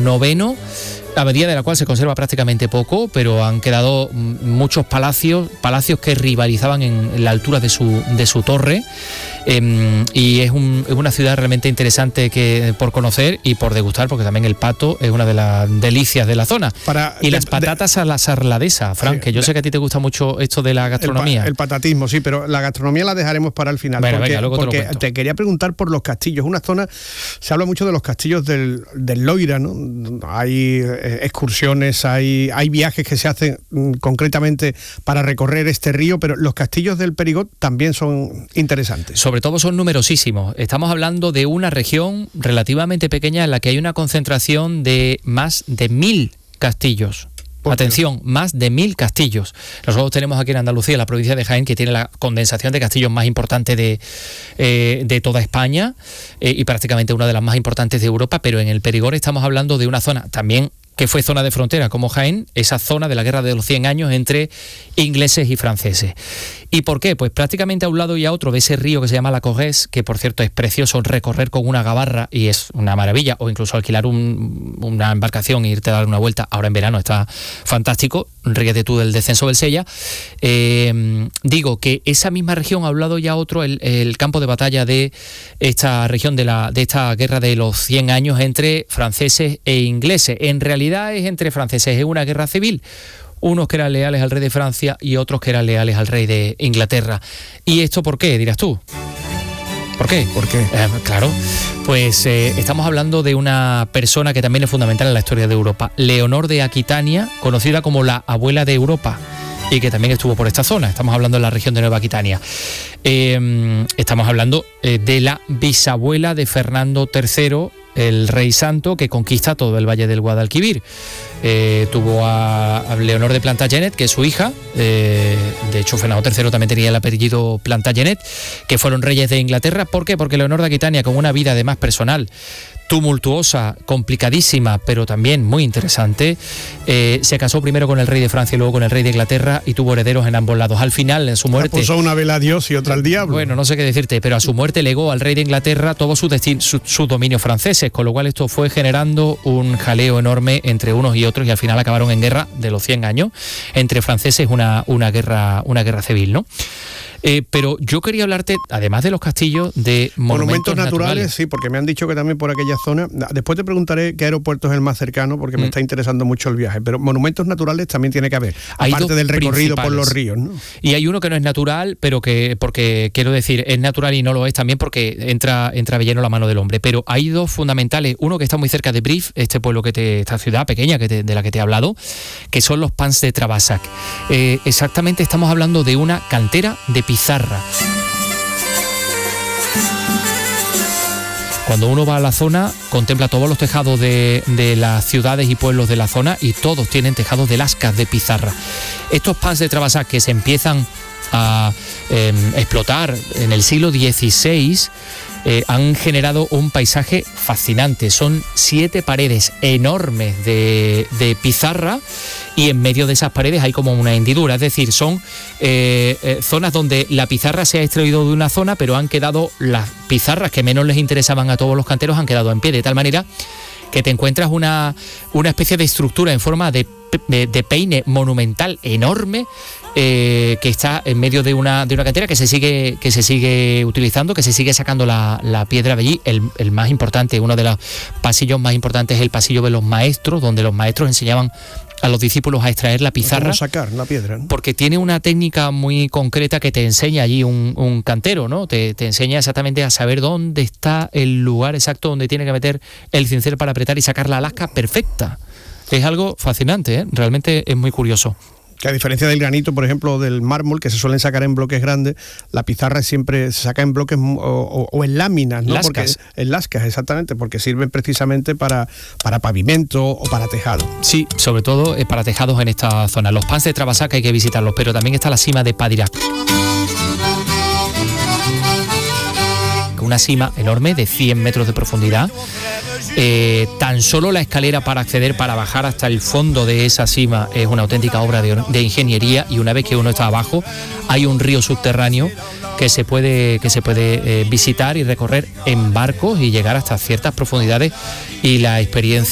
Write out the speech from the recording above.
IX, abadía de la cual se conserva prácticamente poco, pero han quedado muchos palacios que rivalizaban en la altura de su torre, y es una ciudad realmente interesante por conocer y por degustar, porque también el pato es una de las delicias de la zona. Y las patatas a la sarladesa, Fran, que yo sé que a ti te gusta mucho esto de la gastronomía. El patatismo, sí, pero la gastronomía la dejaremos para el final. Bueno, porque te quería preguntar por los castillos. Una zona, se habla mucho de los castillos del Loira, ¿no? Hay excursiones, hay viajes que se hacen concretamente para recorrer este río, pero los castillos del Périgord también son interesantes. Sobre todo son numerosísimos. Estamos hablando de una región relativamente pequeña en la que hay una concentración de más de 1000 castillos. Atención, más de 1000 castillos. Nosotros tenemos aquí en Andalucía, la provincia de Jaén, que tiene la condensación de castillos más importante de toda España, y prácticamente una de las más importantes de Europa, pero en el Périgord estamos hablando de una zona también que fue zona de frontera como Jaén, esa zona de la Guerra de los 100 años entre ingleses y franceses. ¿Y por qué? Pues prácticamente a un lado y a otro de ese río que se llama la Corrèze, que por cierto es precioso recorrer con una gabarra y es una maravilla, o incluso alquilar una embarcación e irte a dar una vuelta, ahora en verano está fantástico, ríete tú del descenso del Sella. Digo que esa misma región, a un lado y a otro, el campo de batalla de esta región de esta Guerra de los 100 años entre franceses e ingleses. En realidad es entre franceses, es una guerra civil. Unos que eran leales al rey de Francia y otros que eran leales al rey de Inglaterra. ¿Y esto por qué, dirás tú? ¿Por qué? ¿Por qué? Claro, pues estamos hablando de una persona que también es fundamental en la historia de Europa, Leonor de Aquitania, conocida como la abuela de Europa, y que también estuvo por esta zona. Estamos hablando de la región de Nueva Aquitania. Estamos hablando de la bisabuela de Fernando III, el rey santo, que conquista todo el valle del Guadalquivir. Tuvo a Leonor de Plantagenet, que es su hija. De hecho, Fernando III también tenía el apellido Plantagenet, que fueron reyes de Inglaterra. ¿Por qué? Porque Leonor de Aquitania, con una vida además personal tumultuosa, complicadísima, pero también muy interesante, se casó primero con el rey de Francia y luego con el rey de Inglaterra, y tuvo herederos en ambos lados. Al final, en su muerte... Puso una vela a Dios y otra al diablo. Bueno, no sé qué decirte, pero a su muerte legó al rey de Inglaterra todos sus dominios franceses, con lo cual esto fue generando un jaleo enorme entre unos y otros, y al final acabaron en guerra de los 100 años entre franceses, una guerra civil, ¿no? Pero yo quería hablarte, además de los castillos, de monumentos naturales. Sí, porque me han dicho que también por aquella zona. Después te preguntaré qué aeropuerto es el más cercano, porque me está interesando mucho el viaje. Pero monumentos naturales también tiene que haber, aparte del recorrido por los ríos, ¿no? Y hay uno que no es natural, pero porque quiero decir, es natural y no lo es también porque entra de lleno la mano del hombre. Pero hay dos fundamentales. Uno que está muy cerca de Brive, este pueblo esta ciudad pequeña de la que te he hablado, que son los Pans de Travasac. Exactamente, estamos hablando de una cantera de pizarra. Cuando uno va a la zona, contempla todos los tejados de las ciudades y pueblos de la zona, y todos tienen tejados de lascas de pizarra. Estos Pans de Travasac, que se empiezan a explotar en el siglo XVI, han generado un paisaje fascinante. Son 7 paredes enormes de pizarra, y en medio de esas paredes hay como una hendidura, es decir, son zonas donde la pizarra se ha extraído de una zona, pero han quedado las pizarras que menos les interesaban a todos los canteros, han quedado en pie, de tal manera que te encuentras una especie de estructura en forma de peine monumental enorme, que está en medio de una cantera que se sigue utilizando, que se sigue sacando la piedra de allí. El más importante, uno de los pasillos más importantes, es el pasillo de los maestros, donde los maestros enseñaban a los discípulos a extraer la pizarra. ¿Cómo sacar la piedra, ¿no? Porque tiene una técnica muy concreta que te enseña allí un cantero, ¿no? Te enseña exactamente a saber dónde está el lugar exacto donde tiene que meter el cincel para apretar y sacar la lasca perfecta. Es algo fascinante, ¿eh? Realmente es muy curioso. Que a diferencia del granito, por ejemplo, del mármol, que se suelen sacar en bloques grandes, la pizarra siempre se saca en bloques o en láminas, ¿no? Lascas. En lascas, exactamente, porque sirven precisamente para pavimento o para tejado. Sí, sobre todo para tejados en esta zona. Los Pans de Travasac hay que visitarlos, pero también está la cima de Padirac. Una cima enorme de 100 metros de profundidad. Tan solo la escalera para bajar hasta el fondo de esa cima es una auténtica obra de ingeniería, y una vez que uno está abajo hay un río subterráneo que se puede visitar y recorrer en barcos y llegar hasta ciertas profundidades, y la experiencia